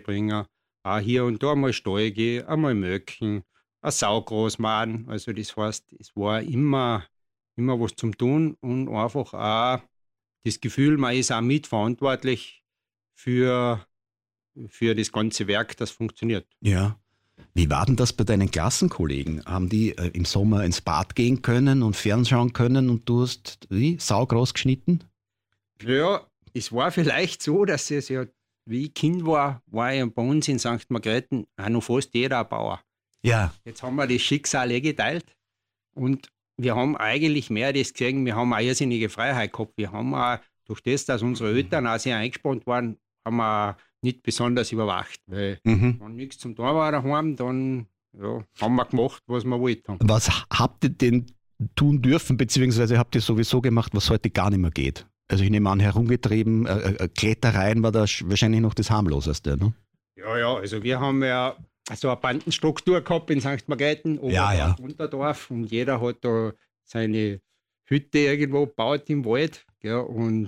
bringen, auch hier und da mal Stall gehen, einmal melken, eine Sau groß machen. Also das heißt, es war immer was zum Tun und einfach auch das Gefühl, man ist auch mitverantwortlich für das ganze Werk, das funktioniert. Ja. Wie war denn das bei deinen Klassenkollegen? Haben die im Sommer ins Bad gehen können und fernschauen können und du hast saugroß geschnitten? Ja, es war vielleicht so, dass es ja, wie ich Kind war ja bei uns in St. Margrethen auch noch fast jeder ein Bauer. Ja. Jetzt haben wir das Schicksal geteilt und wir haben eigentlich mehr das gesehen, wir haben eine irrsinnige Freiheit gehabt. Wir haben auch, durch das, dass unsere Eltern auch sehr eingespannt waren, haben wir nicht besonders überwacht. Weil wenn nichts zum Tun war daheim, dann haben wir gemacht, was wir wollten. Was habt ihr denn tun dürfen, beziehungsweise habt ihr sowieso gemacht, was heute gar nicht mehr geht? Also ich nehme an, herumgetrieben, Klettereien war da wahrscheinlich noch das harmloseste, ne? Ja, also wir haben ja so eine Bandenstruktur gehabt in St. Margrethen, Oberdorf, Unterdorf, und jeder hat da seine Hütte irgendwo gebaut im Wald. Gell, und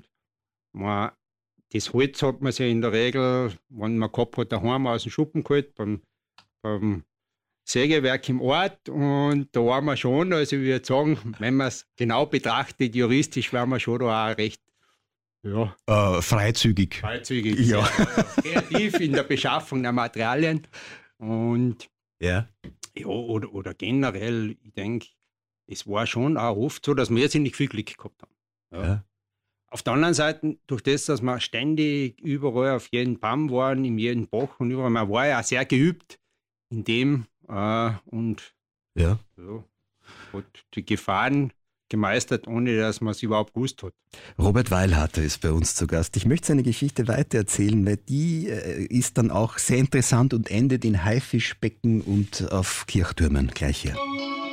das Holz hat man sich in der Regel, wenn man gehabt hat, daheim aus dem Schuppen geholt, beim Sägewerk im Ort. Und da waren wir schon, also ich würde sagen, wenn man es genau betrachtet, juristisch waren wir schon da auch recht freizügig. Freizügig, ja. Kreativ in der Beschaffung der Materialien. Und oder generell, ich denke, es war schon auch oft so, dass wir irrsinnig viel Glück gehabt haben. Ja. Auf der anderen Seite, durch das, dass wir ständig überall auf jeden Baum waren, in jedem Bach und überall, man war ja auch sehr geübt in dem und hat die Gefahren gemeistert, ohne dass man es überhaupt gewusst hat. Robert Weilharter ist bei uns zu Gast. Ich möchte seine Geschichte weitererzählen, weil die ist dann auch sehr interessant und endet in Haifischbecken und auf Kirchtürmen gleich hier.